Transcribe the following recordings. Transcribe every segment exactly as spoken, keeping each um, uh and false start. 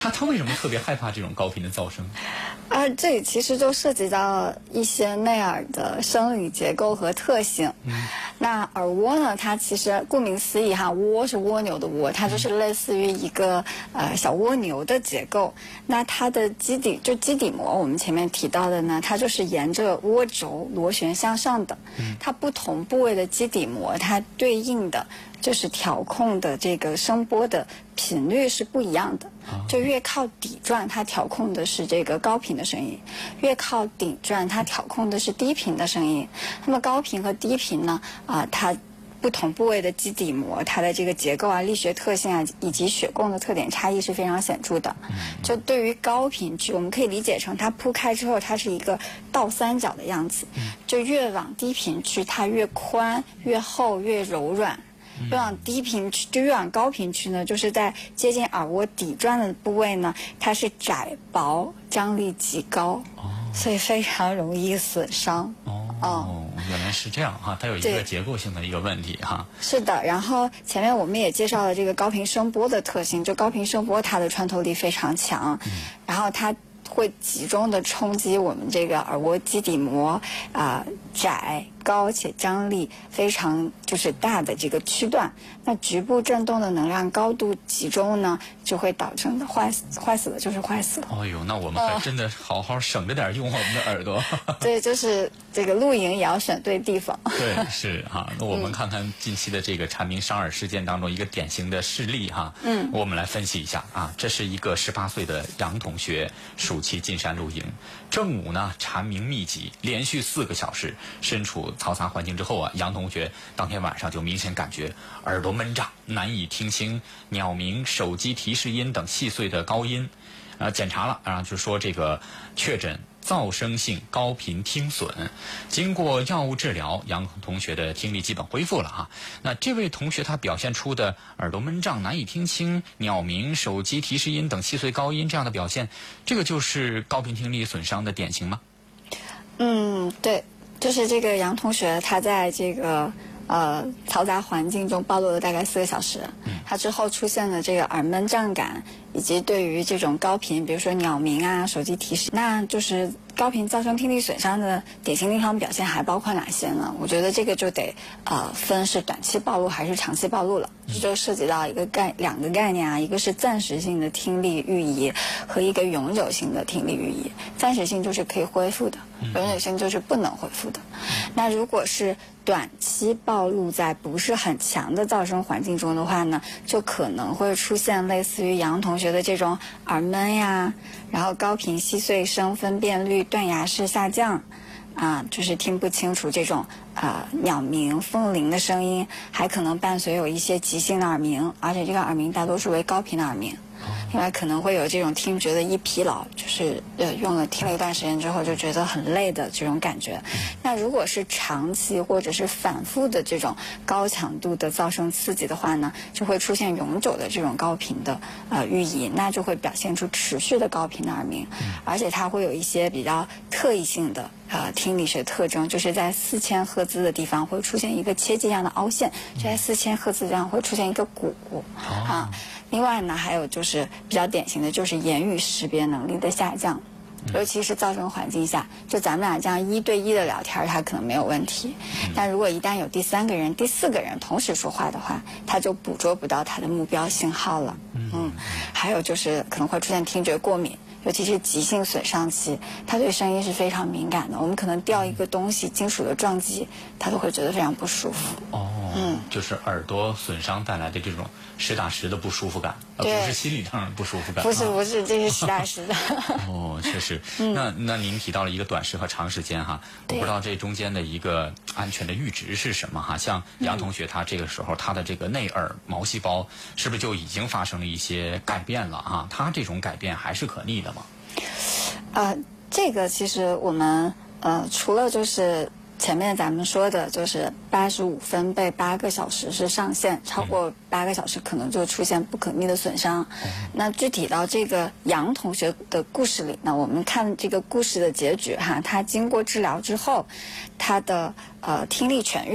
他他为什么特别害怕这种高频的噪声？ 啊，这里其实就涉及到一些内耳的生理结构和特性。嗯，那耳蜗呢，它其实顾名思义哈，蜗是蜗牛的蜗，它就是类似于一个呃小蜗牛的结构。那它的基底就基底膜，我们前面提到的呢，它就是沿着涡轴螺旋向上的。嗯，它不同部位的基底膜，它对应的就是调控的这个声波的频率是不一样的。就越靠底转，它调控的是这个高频的声音；越靠顶转，它调控的是低频的声音。那么高频和低频呢，啊、呃，它不同部位的基底膜，它的这个结构啊、力学特性啊，以及血供的特点差异是非常显著的。就对于高频区，我们可以理解成它铺开之后，它是一个倒三角的样子。就越往低频区，它越宽、越厚、越柔软。越往低频区，就越往高频区呢，就是在接近耳蜗底转的部位呢，它是窄薄，张力极高，哦、所以非常容易损伤。 哦，哦原来是这样哈，它有一个结构性的一个问题哈。 是的，然后前面我们也介绍了这个高频声波的特性，就高频声波它的穿透力非常强，嗯、然后它会集中的冲击我们这个耳蜗基底膜啊、呃、窄。高且张力非常就是大的这个区段，那局部振动的能量高度集中呢，就会导致的坏死，坏死了就是坏死了。 哎呦，那我们还真的好好省着点用我们的耳朵。 对，就是这个露营也要选对地方。 对，是哈。那我们看看近期的这个蝉鸣伤耳事件当中一个典型的事例哈。嗯，我们来分析一下啊，这是一个十八岁的杨同学暑期进山露营，正午呢蝉鸣密集，连续四个小时，身处嘈杂环境之后啊，杨同学当天晚上就明显感觉耳朵闷胀，难以听清鸟鸣、手机提示音等细碎的高音。呃，检查了，然后就说这个确诊噪声性高频听损。经过药物治疗，杨同学的听力基本恢复了哈。那这位同学他表现出的耳朵闷胀、难以听清鸟鸣、手机提示音等细碎高音这样的表现，这个就是高频听力损伤的典型吗？ 嗯，对。就是这个杨同学，他在这个呃嘈杂环境中暴露了大概四个小时，他之后出现了这个耳闷胀感，以及对于这种高频，比如说鸟鸣啊、手机提示，那就是高频造成听力损伤的典型临床表现还包括哪些呢？我觉得这个就得呃分是短期暴露还是长期暴露了，这就涉及到一个概两个概念啊，一个是暂时性的听力预移和一个永久性的听力预移。暂时性就是可以恢复的，永久性就是不能恢复的。那如果是短期暴露在不是很强的噪声环境中的话呢，就可能会出现类似于杨同学的这种耳闷呀，然后高频细碎声分辨率断崖式下降，啊，就是听不清楚这种啊、呃、鸟鸣、风铃的声音，还可能伴随有一些急性的耳鸣，而且这个耳鸣大多数为高频的耳鸣。另外可能会有这种听觉的易疲劳，就是呃用了听了一段时间之后就觉得很累的这种感觉。那如果是长期或者是反复的这种高强度的噪声刺激的话呢，就会出现永久的这种高频的呃预移，那就会表现出持续的高频的耳鸣，而且它会有一些比较特异性的呃听力学特征，就是在四千赫兹的地方会出现一个切迹样的凹陷，就在四千赫兹上会出现一个鼓啊。另外呢，还有就是比较典型的就是言语识别能力的下降，尤其是噪声环境下，就咱们俩这样一对一的聊天，它可能没有问题，但如果一旦有第三个人、第四个人同时说话的话，它就捕捉不到它的目标信号了。嗯，还有就是可能会出现听觉过敏。尤其是急性损伤期，他对声音是非常敏感的。我们可能掉一个东西，金属的撞击，他都会觉得非常不舒服。 哦，嗯，就是耳朵损伤带来的这种实打实的不舒服感，而不是心理上的不舒服感。 不是不是，这是实打实的。 哦，确实。嗯、那那您提到了一个短时和长时间哈，我不知道这中间的一个安全的阈值是什么哈？像杨同学他这个时候、嗯、他的这个内耳毛细胞是不是就已经发生了一些改变了啊？他这种改变还是可逆的吗？ 呃，这个其实我们呃除了就是前面咱们说的，就是八十五分贝八个小时是上限，超过八个小时可能就出现不可逆的损伤。嗯、那具体到这个杨同学的故事里呢，我们看这个故事的结局哈，他经过治疗之后，他的呃听力痊愈了。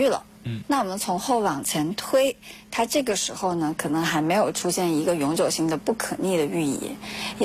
嗯，那我们从后往前推，它这个时候呢，可能还没有出现一个永久性的不可逆的寓意，也